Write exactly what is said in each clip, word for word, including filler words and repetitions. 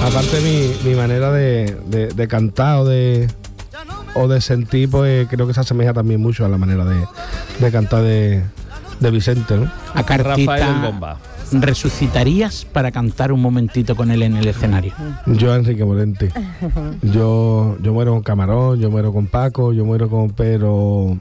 aparte mi, mi manera de, de, de cantar o de, o de sentir, pues creo que se asemeja también mucho a la manera de, de cantar de, de Vicente, ¿no? A Cartita, Rafael el Bomba. ¿resucitarías para cantar un momentito con él en el escenario? Yo a Enrique Morente. Yo, yo muero con Camarón, yo muero con Paco, yo muero con... Pero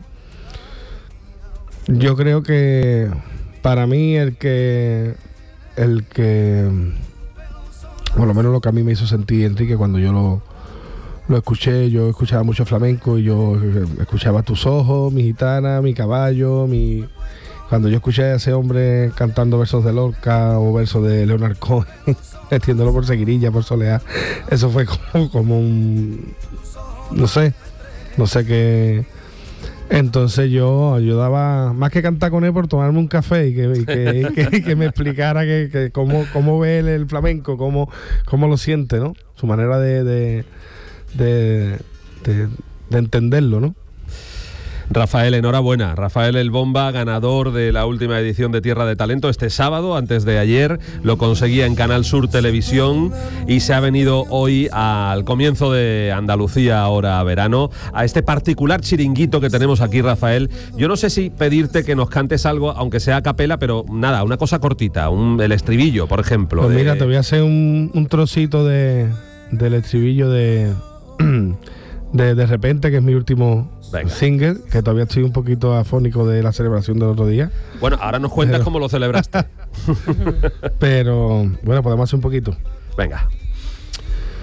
yo creo que para mí el que... El que... Por lo menos lo que a mí me hizo sentir Enrique cuando yo lo, lo escuché, yo escuchaba mucho flamenco y yo escuchaba Tus ojos, Mi gitana, Mi caballo, mi... Cuando yo escuché a ese hombre cantando versos de Lorca o versos de Leonard Cohen, metiéndolo por Seguirilla, por Soleá, eso fue como, como un... no sé, no sé qué... Entonces yo ayudaba, más que cantar con él, por tomarme un café y que, y que, y que, y que me explicara que, que cómo, cómo ve él el flamenco, cómo, cómo lo siente, ¿no? Su manera de, de, de, de, de entenderlo, ¿no? Rafael, enhorabuena. Rafael el Bomba, ganador de la última edición de Tierra de Talento este sábado, antes de ayer, lo conseguía en Canal Sur Televisión y se ha venido hoy al comienzo de Andalucía, ahora verano, a este particular chiringuito que tenemos aquí, Rafael. Yo no sé si pedirte que nos cantes algo, aunque sea a capela, pero nada, una cosa cortita, un, el estribillo, por ejemplo. Pues de... mira, te voy a hacer un, un trocito de, del estribillo de... De, de repente, que es mi último Venga. single, que todavía estoy un poquito afónico de la celebración del otro día. Bueno, ahora nos cuentas Pero... cómo lo celebraste. Pero, bueno, podemos hacer un poquito. Venga.